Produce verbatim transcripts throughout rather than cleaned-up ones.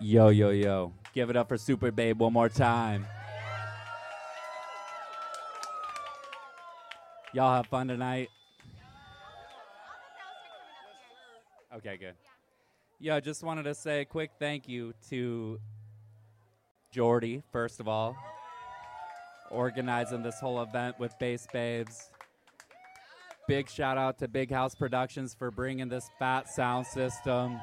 Yo, yo, yo. Give it up for Super Babe one more time. Y'all have fun tonight? Okay, good. Yo, just wanted to say a quick thank you to Jordy, first of all, organizing this whole event with Bass Babes. Big shout out to Big House Productions for bringing this fat sound system.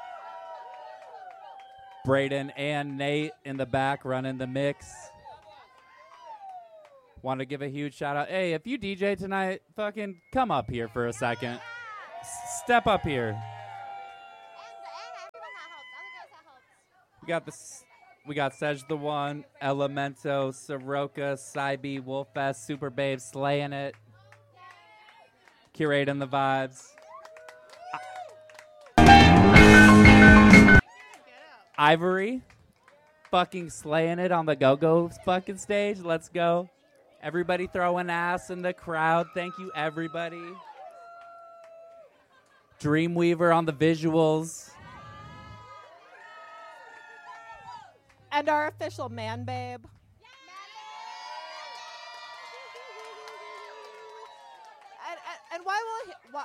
Braden and Nate in the back running the mix. Want to give a huge shout out. Hey, if you D J tonight, fucking come up here for a second. S- step up here. We got this. We got Sej the One, Elemento, Soroka, Cybe, Wolffest, Super Babe slaying it, curating the vibes. Ivory, fucking slaying it on the go-go fucking stage. Let's go. Everybody throwing ass in the crowd. Thank you, everybody. Dreamweaver on the visuals. And our official man babe. And, and, and while, we'll, while,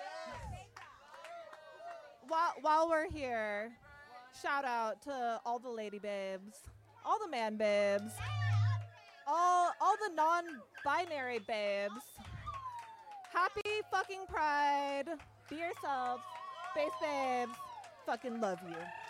while, while we're here, shout out to all the lady babes, all the man babes, all all the non-binary babes. Happy fucking Pride. Be yourself. Bass babes. Fucking love you.